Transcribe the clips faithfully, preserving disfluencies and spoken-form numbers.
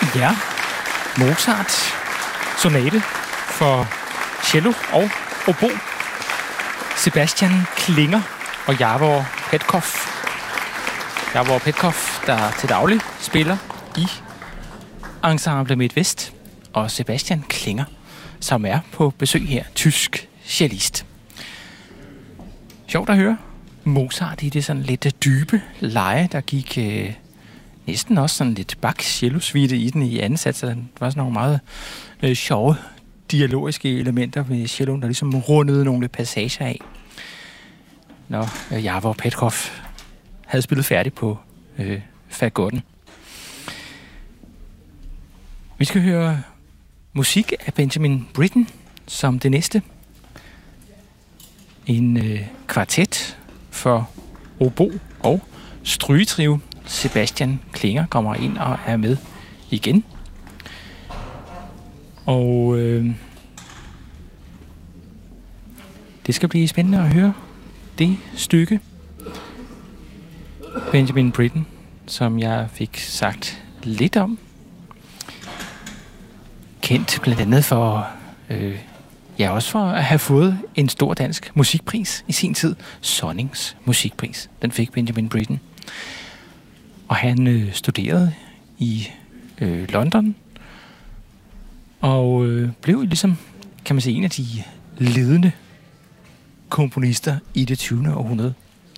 Ja, Mozart sonate for cello og obo. Sebastian Klinger og Javor Petkov. Javor Petkov, der til daglig spiller i Ensemble Midtvest, og Sebastian Klinger, som er på besøg her, tysk cellist. Sjovt at høre Mozart i det sådan lidt dybe leje, der gik øh, næsten også sådan lidt Bach-cello-suite i den i anden sats. Der var sådan nogle meget øh, sjove dialogiske elementer med celloen, der ligesom rundede nogle passager af. Når øh, Javor Petkov havde spillet færdigt på øh, fagotten. Vi skal høre musik af Benjamin Britten som det næste. En øh, kvartet for obo og strygetrio. Sebastian Klinger kommer ind og er med igen. Og øh, det skal blive spændende at høre det stykke. Benjamin Britten, som jeg fik sagt lidt om. Kendt blandt andet for, øh, ja, også for at have fået en stor dansk musikpris i sin tid. Sonnings musikpris. Den fik Benjamin Britten. Og han øh, studerede i øh, London. Og øh, blev ligesom, kan man sige, en af de ledende komponister i det tyvende århundrede.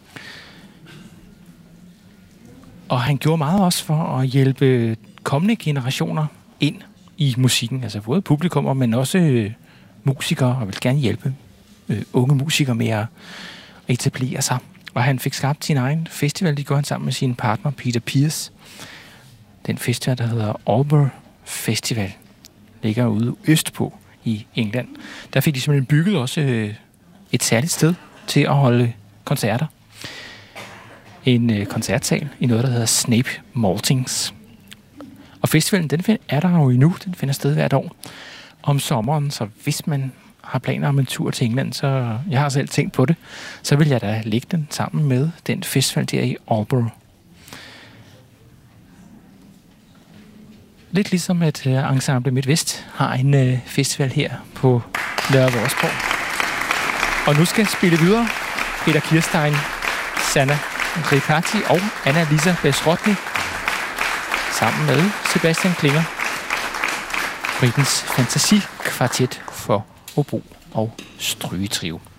Og han gjorde meget også for at hjælpe kommende generationer ind i musikken. Altså både publikummer, men også øh, musikere, og vil gerne hjælpe øh, unge musikere med at etablere sig. Og han fik skabt sin egen festival. Det gjorde han sammen med sin partner Peter Pierce. Den festival, der hedder Albury Festival, ligger ude østpå i England. Der fik de simpelthen bygget også øh, et særligt sted til at holde koncerter. En øh, koncertsal i noget, der hedder Snape Maltings. Og festivalen, den er der jo endnu. Den finder sted hvert år om sommeren, så hvis man har planer om en tur til England, så jeg har selv tænkt på det, så vil jeg da lægge den sammen med den festival der i Albury. Lidt ligesom at uh, Ensemble Midtvest har en uh, festival her på Nørre Vorsborg. Og nu skal jeg spille videre Peter Kirstein, Sanna Riccardi og Anna-Lisa Besrotny sammen med Sebastian Klinger. Brittens fantasikvartet for obo og strygetrio.